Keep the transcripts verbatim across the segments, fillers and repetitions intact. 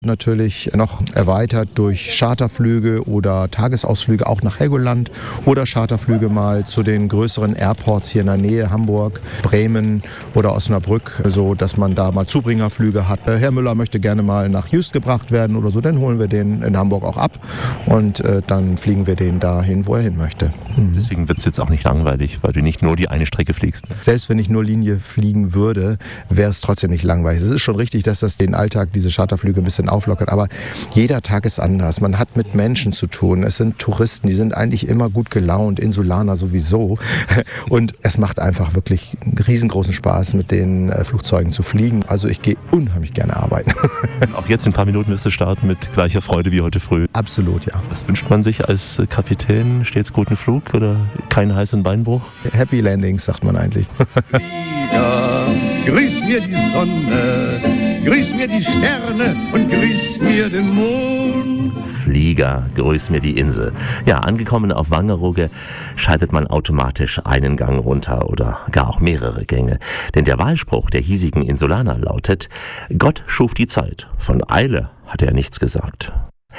Natürlich noch erweitert durch Charterflüge oder Tagesausflüge auch nach Helgoland oder Charterflüge mal zu den größeren Airports hier in der Nähe, Hamburg, Bremen oder Osnabrück, so dass man da mal Zubringerflüge hat. Herr Müller möchte gerne mal nach Houston gebracht werden oder so, dann holen wir den in Hamburg auch ab und äh, dann fliegen wir den dahin, wo er hin möchte. Mhm. Deswegen wird es jetzt auch nicht langweilig, weil du nicht nur die eine Strecke fliegst. Selbst wenn ich nur Linie fliegen würde, wäre es trotzdem nicht langweilig. Es ist schon richtig, dass das den Alltag, diese Charterflüge ein bisschen auflockert, aber jeder Tag ist anders. Man hat mit Menschen zu tun. Es sind Touristen, die sind eigentlich immer gut gelaunt, Insulaner sowieso. Und es macht einfach wirklich einen riesengroßen Spaß, mit den Flugzeugen zu fliegen. Also ich gehe unheimlich gerne arbeiten. Auch jetzt in ein paar Minuten wirst du starten mit gleicher Freude wie heute früh. Absolut, ja. Was wünscht man sich als Kapitän? Stets guten Flug oder keinen heißen Beinbruch? Happy Landings, sagt man eigentlich. Flieger, grüß mir die Sonne, grüß mir die Sterne und grüß mir den Mond. Flieger, grüß mir die Insel. Ja, angekommen auf Wangerooge schaltet man automatisch einen Gang runter oder gar auch mehrere Gänge. Denn der Wahlspruch der hiesigen Insulaner lautet: Gott schuf die Zeit, von Eile hat er nichts gesagt.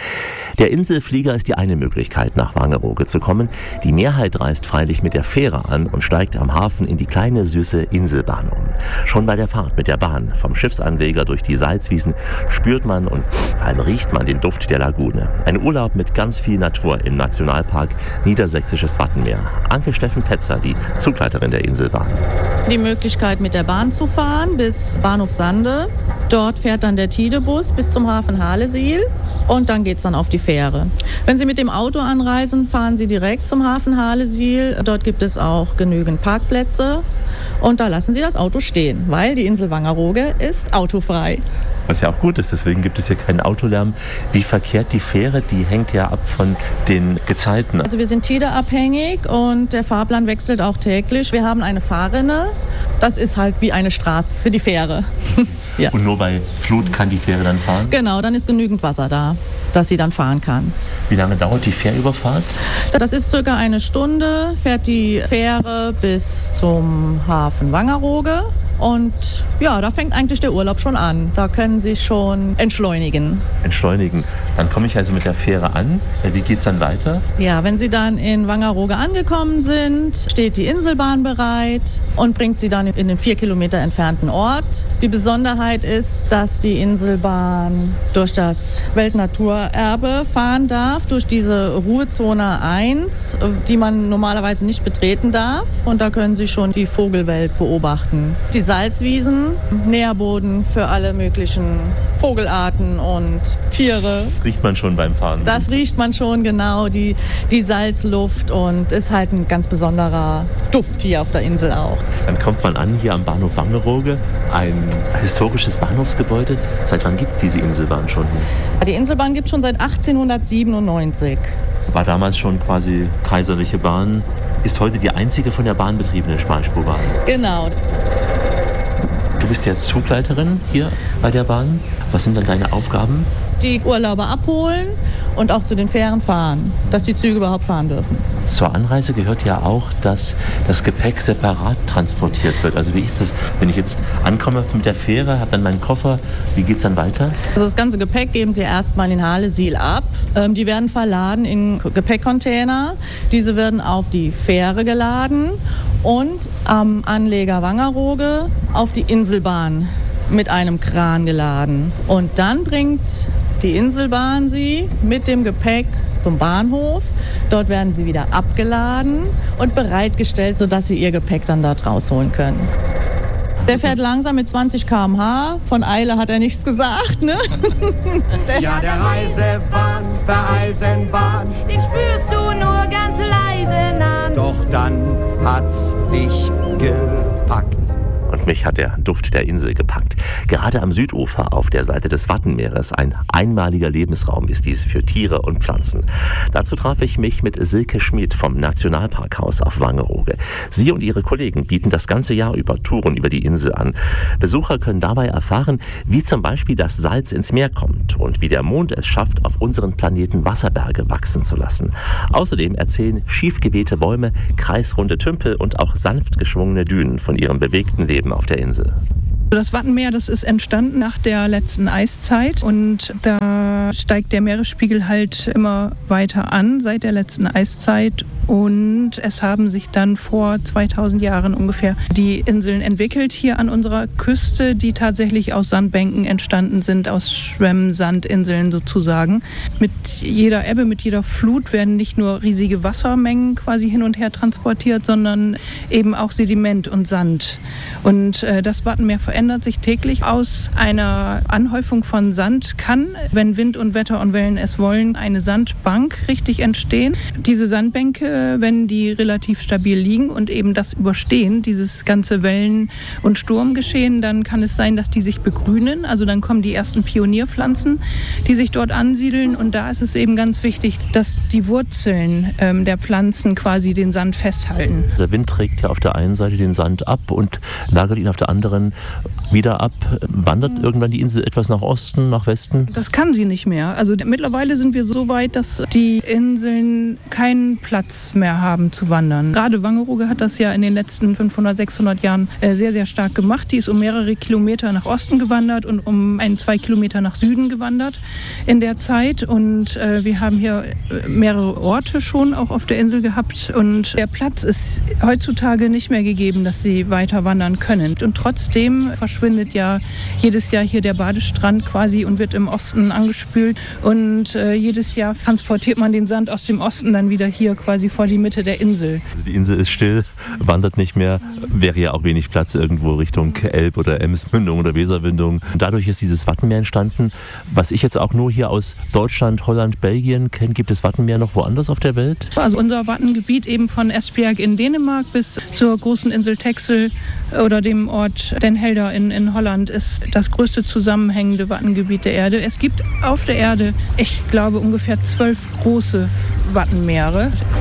Der Inselflieger ist die eine Möglichkeit, nach Wangerooge zu kommen. Die Mehrheit reist freilich mit der Fähre an und steigt am Hafen in die kleine, süße Inselbahn um. Schon bei der Fahrt mit der Bahn vom Schiffsanleger durch die Salzwiesen spürt man und vor allem riecht man den Duft der Lagune. Ein Urlaub mit ganz viel Natur im Nationalpark Niedersächsisches Wattenmeer. Anke Steffen Fetzer, die Zugleiterin der Inselbahn. Die Möglichkeit, mit der Bahn zu fahren bis Bahnhof Sande. Dort fährt dann der Tidebus bis zum Hafen Halesiel und dann geht es dann auf die Fähre. Wenn Sie mit dem Auto anreisen, fahren Sie direkt zum Hafen Halesiel. Dort gibt es auch genügend Parkplätze und da lassen Sie das Auto stehen, weil die Insel Wangerooge ist autofrei. Was ja auch gut ist, deswegen gibt es hier keinen Autolärm. Wie verkehrt die Fähre? Die hängt ja ab von den Gezeiten. Also wir sind tideabhängig und der Fahrplan wechselt auch täglich. Wir haben eine Fahrrinne, das ist halt wie eine Straße für die Fähre. Ja. Und nur bei Flut kann die Fähre dann fahren? Genau, dann ist genügend Wasser da, dass sie dann fahren kann. Wie lange dauert die Fährüberfahrt? Das ist circa eine Stunde, fährt die Fähre bis zum Hafen Wangerooge. Und ja, da fängt eigentlich der Urlaub schon an. Da können Sie schon entschleunigen. Entschleunigen. Dann komme ich also mit der Fähre an. Wie geht es dann weiter? Ja, wenn Sie dann in Wangerooge angekommen sind, steht die Inselbahn bereit und bringt Sie dann in den vier Kilometer entfernten Ort. Die Besonderheit ist, dass die Inselbahn durch das Weltnaturerbe fahren darf, durch diese Ruhezone eins, die man normalerweise nicht betreten darf. Und da können Sie schon die Vogelwelt beobachten. Die Salzwiesen, Nährboden für alle möglichen Vogelarten und Tiere. Riecht man schon beim Fahren? Das riecht man schon, genau, die, die Salzluft und ist halt ein ganz besonderer Duft hier auf der Insel auch. Dann kommt man an hier am Bahnhof Wangerooge, ein historisches Bahnhofsgebäude. Seit wann gibt es diese Inselbahn schon hier? Die Inselbahn gibt es schon seit achtzehnhundertsiebenundneunzig. War damals schon quasi kaiserliche Bahn. Ist heute die einzige von der Bahn betriebene Schmalspurbahn. Genau. Du bist ja Zugleiterin hier bei der Bahn. Was sind dann deine Aufgaben? Die Urlauber abholen und auch zu den Fähren fahren, dass die Züge überhaupt fahren dürfen. Zur Anreise gehört ja auch, dass das Gepäck separat transportiert wird. Also wie ist das, wenn ich jetzt ankomme mit der Fähre, habe dann meinen Koffer, wie geht es dann weiter? Also das ganze Gepäck geben Sie erstmal in Halesiel ab. Ähm, die werden verladen in Gepäckcontainer. Diese werden auf die Fähre geladen und am Anleger Wangerooge auf die Inselbahn mit einem Kran geladen. Und dann bringt die Inselbahn sie mit dem Gepäck zum Bahnhof. Dort werden sie wieder abgeladen und bereitgestellt, sodass sie ihr Gepäck dann dort rausholen können. Der fährt langsam mit zwanzig Kilometer pro Stunde. Von Eile hat er nichts gesagt, ne? Der ja, der Reisebahn, der Eisenbahn, den spürst du nur ganz leise nah. Doch dann hat's dich gepackt. Und mich hat der Duft der Insel gepackt. Gerade am Südufer auf der Seite des Wattenmeeres ein einmaliger Lebensraum ist dies für Tiere und Pflanzen. Dazu traf ich mich mit Silke Schmid vom Nationalparkhaus auf Wangerooge. Sie und ihre Kollegen bieten das ganze Jahr über Touren über die Insel an. Besucher können dabei erfahren, wie zum Beispiel das Salz ins Meer kommt und wie der Mond es schafft, auf unseren Planeten Wasserberge wachsen zu lassen. Außerdem erzählen schief gewehte Bäume, kreisrunde Tümpel und auch sanft geschwungene Dünen von ihrem bewegten Leben auf der Insel. Das Wattenmeer, das ist entstanden nach der letzten Eiszeit und da steigt der Meeresspiegel halt immer weiter an seit der letzten Eiszeit und es haben sich dann vor zweitausend Jahren ungefähr die Inseln entwickelt hier an unserer Küste, die tatsächlich aus Sandbänken entstanden sind, aus Schwemmsandinseln sozusagen. Mit jeder Ebbe, mit jeder Flut werden nicht nur riesige Wassermengen quasi hin und her transportiert, sondern eben auch Sediment und Sand. Und äh, das Wattenmeer verändert sich täglich. Aus einer Anhäufung von Sand kann, wenn Wind und Wetter und Wellen es wollen, eine Sandbank richtig entstehen. Diese Sandbänke, wenn die relativ stabil liegen und eben das überstehen, dieses ganze Wellen- und Sturmgeschehen, dann kann es sein, dass die sich begrünen. Also dann kommen die ersten Pionierpflanzen, die sich dort ansiedeln. Und da ist es eben ganz wichtig, dass die Wurzeln ähm, der Pflanzen quasi den Sand festhalten. Der Wind trägt ja auf der einen Seite den Sand ab und lagert ihn auf der anderen wieder ab. Wandert irgendwann die Insel etwas nach Osten, nach Westen? Das kann sie nicht mehr. Also mittlerweile sind wir so weit, dass die Inseln keinen Platz mehr haben zu wandern. Gerade Wangerooge hat das ja in den letzten fünfhundert, sechshundert Jahren sehr, sehr stark gemacht. Die ist um mehrere Kilometer nach Osten gewandert und um ein, zwei Kilometer nach Süden gewandert in der Zeit. Und äh, wir haben hier mehrere Orte schon auch auf der Insel gehabt. Und der Platz ist heutzutage nicht mehr gegeben, dass sie weiter wandern können. Und trotzdem verschwindet ja jedes Jahr hier der Badestrand quasi und wird im Osten angespült. Und äh, jedes Jahr transportiert man den Sand aus dem Osten dann wieder hier quasi vor die Mitte der Insel. Also die Insel ist still, wandert nicht mehr, wäre ja auch wenig Platz irgendwo Richtung Elb- oder Emsmündung oder Weserwindung. Und dadurch ist dieses Wattenmeer entstanden, was ich jetzt auch nur hier aus Deutschland, Holland, Belgien kenne. Gibt es Wattenmeer noch woanders auf der Welt? Also unser Wattengebiet eben von Esbjerg in Dänemark bis zur großen Insel Texel oder dem Ort Den Helder in, in Holland ist das größte zusammenhängende Wattengebiet der Erde. Es gibt auf der Erde, ich glaube, ungefähr zwölf große Wattenmeere.